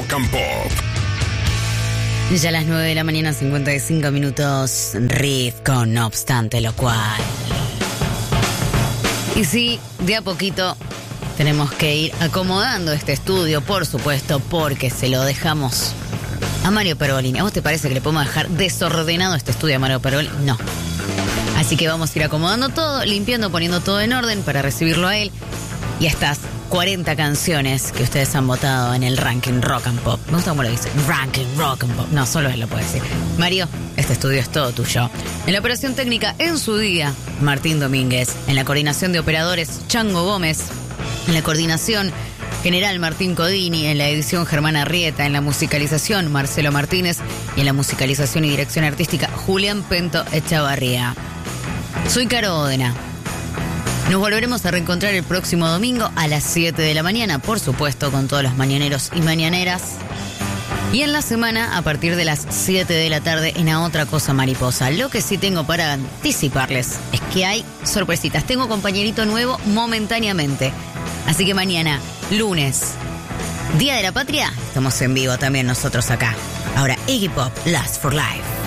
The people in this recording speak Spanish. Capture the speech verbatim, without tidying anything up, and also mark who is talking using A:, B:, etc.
A: Rock and Pop.
B: Ya a las nueve de la mañana, cincuenta y cinco minutos, riff con No Obstante Lo Cual. Y sí, de a poquito tenemos que ir acomodando este estudio, por supuesto, porque se lo dejamos a Mario Pergolini. ¿A vos te parece que le podemos dejar desordenado este estudio a Mario Pergolini? No. Así que vamos a ir acomodando todo, limpiando, poniendo todo en orden para recibirlo a él. Y estas cuarenta canciones que ustedes han votado en el ranking Rock and Pop. Me gusta cómo lo dice. Ranking Rock and Pop. No, solo él lo puede decir. Mario, este estudio es todo tuyo. En la operación técnica, en su día, Martín Domínguez. En la coordinación de operadores, Chango Gómez. En la coordinación general, Martín Codini. En la edición, Germán Arrieta. En la musicalización, Marcelo Martínez. Y en la musicalización y dirección artística, Julián Pento Echavarría. Soy Caro Ódena. Nos volveremos a reencontrar el próximo domingo a las siete de la mañana, por supuesto, con todos los mañaneros y mañaneras. Y en la semana, a partir de las siete de la tarde, en A Otra Cosa Mariposa. Lo que sí tengo para anticiparles es que hay sorpresitas. Tengo compañerito nuevo momentáneamente. Así que mañana, lunes, Día de la Patria, estamos en vivo también nosotros acá. Ahora, Iggy Pop, Last for Life.